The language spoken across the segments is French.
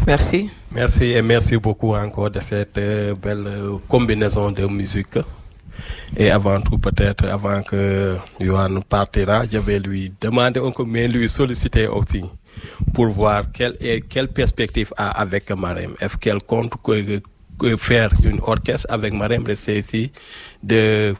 Merci. Merci et merci beaucoup encore de cette belle combinaison de musique. Et avant tout, peut-être, avant que Johan partira, je vais lui demander encore, mais lui solliciter aussi, pour voir quelle perspective a avec Marème. Est-ce qu'elle compte faire une orchestre avec Marème Resséti de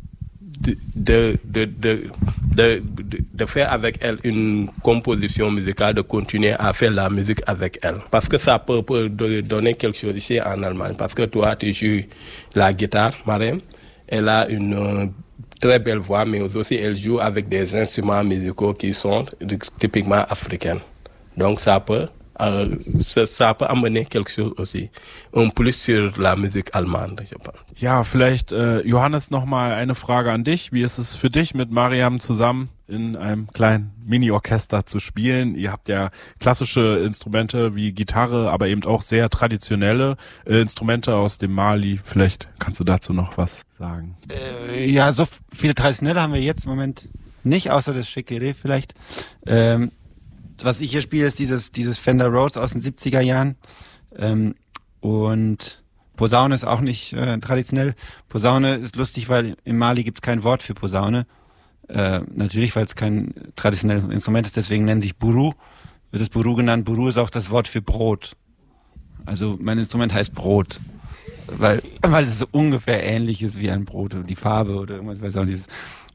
faire avec elle une composition musicale, de continuer à faire la musique avec elle. Parce que ça peut donner quelque chose ici en Allemagne. Parce que toi, tu joues la guitare, Marème. Elle a une très belle voix, mais aussi elle joue avec des instruments musicaux qui sont typiquement africains. Donc ça peut amener quelque chose aussi. Un plus sur la Musik allemande, je pense. Ja, vielleicht, Johannes, nochmal eine Frage an dich. Wie ist es für dich, mit Mariam zusammen in einem kleinen Mini-Orchester zu spielen? Ihr habt ja klassische Instrumente wie Gitarre, aber eben auch sehr traditionelle Instrumente aus dem Mali. Vielleicht kannst du dazu noch was sagen. Ja, so viele traditionelle haben wir jetzt im Moment nicht, außer das Shekere vielleicht. Was ich hier spiele, ist dieses Fender Rhodes aus den 70er Jahren. Und Posaune ist auch nicht traditionell. Posaune ist lustig, weil im Mali gibt es kein Wort für Posaune. Natürlich, weil es kein traditionelles Instrument ist, deswegen nennen sich Buru. Wird es Buru genannt. Buru ist auch das Wort für Brot. Also mein Instrument heißt Brot. Weil es so ungefähr ähnlich ist wie ein Brot. Oder die Farbe oder irgendwas, weiß auch nicht.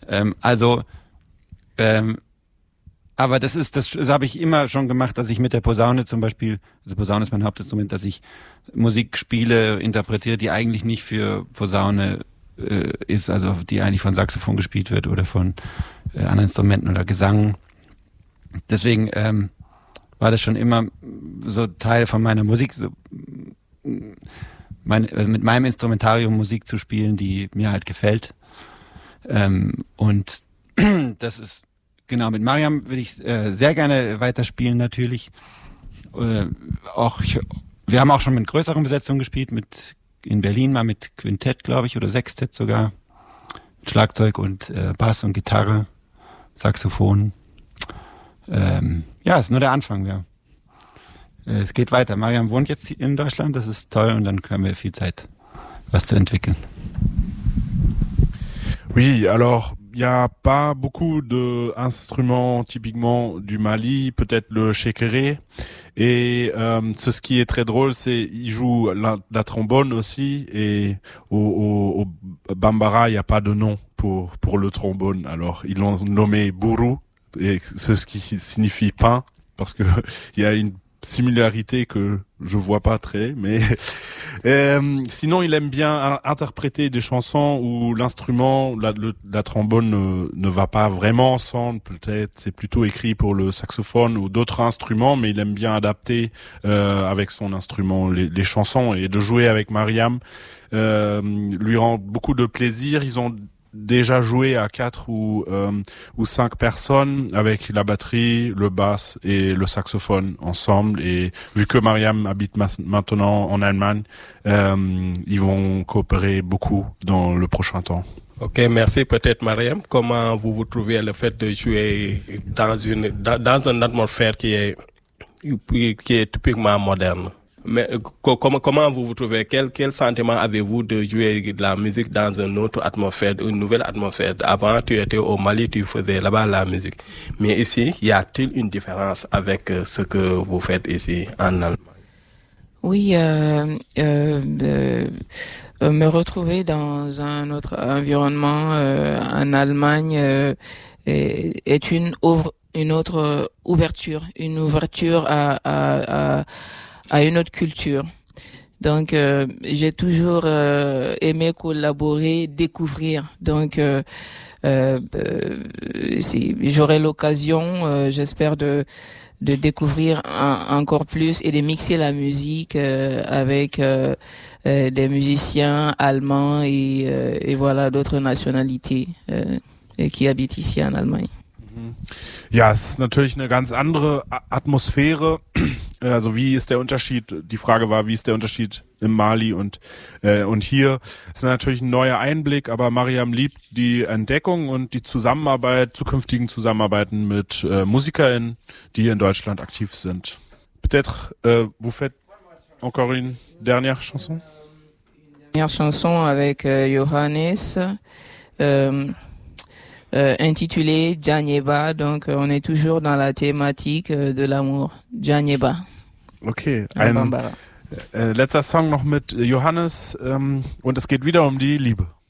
Aber das habe ich immer schon gemacht, dass ich mit der Posaune zum Beispiel, also Posaune ist mein Hauptinstrument, dass ich Musik spiele, interpretiere, die eigentlich nicht für Posaune ist, also die eigentlich von Saxophon gespielt wird oder von anderen Instrumenten oder Gesang. Deswegen war das schon immer so Teil von meiner Musik, so, mit meinem Instrumentarium Musik zu spielen, die mir halt gefällt. Und das ist genau, mit Mariam würde ich sehr gerne weiterspielen natürlich. Wir haben auch schon mit größeren Besetzungen gespielt, in Berlin mal mit Quintett, glaube ich, oder Sextett sogar. Mit Schlagzeug und Bass und Gitarre, Saxophon. Ja, ist nur der Anfang, ja. Es geht weiter. Mariam wohnt jetzt in Deutschland, das ist toll und dann können wir viel Zeit, was zu entwickeln. Oui, alors, il n'y a pas beaucoup d'instruments typiquement du Mali, peut-être le shekere. Et ce qui est très drôle, c'est il joue la trombone aussi. Et au Bambara, il n'y a pas de nom pour le trombone. Alors, ils l'ont nommé Buru, et ce qui signifie pain, parce que il y a une similarité que je vois pas très, mais sinon il aime bien interpréter des chansons où l'instrument, la trombone ne va pas vraiment ensemble. Peut-être c'est plutôt écrit pour le saxophone ou d'autres instruments, mais il aime bien adapter avec son instrument les chansons, et de jouer avec Mariam lui rend beaucoup de plaisir. Ils ont déjà joué à 4 ou 5 personnes avec la batterie, le basse et le saxophone ensemble. Et vu que Mariam habite maintenant en Allemagne, ils vont coopérer beaucoup dans le prochain temps. Ok, merci. Peut-être Mariam, comment vous trouvez le fait de jouer dans une atmosphère qui est typiquement moderne? Mais comment vous trouvez, quel sentiment avez-vous de jouer de la musique dans une autre atmosphère, une nouvelle atmosphère? Avant, tu étais au Mali, tu faisais là-bas la musique. Mais ici, y a-t-il une différence avec ce que vous faites ici en Allemagne? Oui, me retrouver dans un autre environnement en Allemagne est une autre ouverture, une ouverture à une autre culture. Donc, j'ai toujours aimé collaborer, découvrir. Donc, si j'aurai l'occasion, j'espère de découvrir encore plus et de mixer la musique avec des musiciens allemands et voilà d'autres nationalités qui habitent ici en Allemagne. Ja, es ist natürlich eine ganz andere Atmosphäre. Also wie ist der Unterschied? Die Frage war, wie ist der Unterschied im Mali und hier? Ist natürlich ein neuer Einblick, aber Mariam liebt die Entdeckung und die zukünftigen Zusammenarbeiten mit MusikerInnen, die in Deutschland aktiv sind. Peut-être vous faites encore une dernière chanson? Dernière chanson avec Johannes, intitulée Djanyeba. Donc, on est toujours dans la thématique de l'amour. Djanyeba. Okay, ein letzter Song noch mit Johannes und es geht wieder um die Liebe.